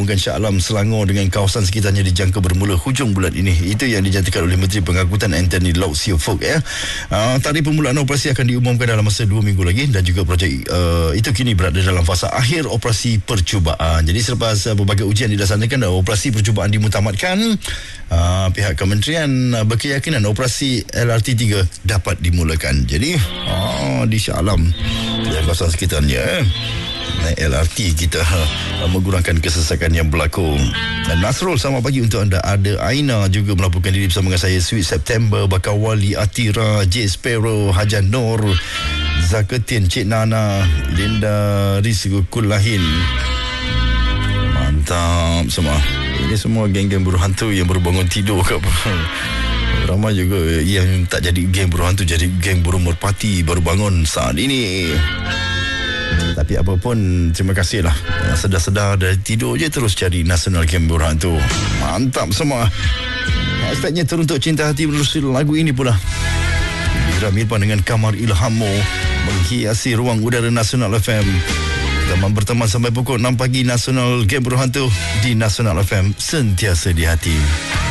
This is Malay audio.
menghubungkan Shah Alam, Selangor dengan kawasan sekitarnya dijangka bermula hujung bulan ini. Itu yang dinyatakan oleh Menteri Pengangkutan Anthony Lau Siu Fok ya. Tarikh permulaan operasi akan diumumkan dalam masa 2 minggu lagi dan juga projek itu kini berada dalam fasa akhir operasi percubaan. Jadi selepas berbagai ujian dilaksanakan dan operasi percubaan dimutamatkan, pihak kementerian berkeyakinan operasi LRT 3 dapat dimulakan. Jadi di Shah Alam dan kawasan sekitarnya naik LRT kita mengurangkan kesesakan yang berlaku. Dan Nasrul, selamat pagi untuk anda. Ada Aina juga melaporkan diri bersama dengan saya. Sweet September, Bakar Wali, Atira, J Sparrow, Hajan Nur, Zaketin, Cik Nana, Linda Rizku Kulahin. Mantap semua. Ini semua geng-geng buruh hantu yang baru bangun tidur ke apa. Ramai juga yang tak jadi geng buruh hantu, jadi geng buruh merpati baru bangun saat ini. Tapi apapun, terima kasih lah. Sedar-sedar dari tidur je terus cari National Game Buruh Hantu. Mantap semua. Hashtagnya teruntuk cinta hati menerusi lagu ini pula. Dira Mirpan dengan Kamar Ilhamu menghiasi ruang udara Nasional FM. Teman berteman sampai pukul 6 pagi. National Game Buruh Hantu di Nasional FM, sentiasa di hati.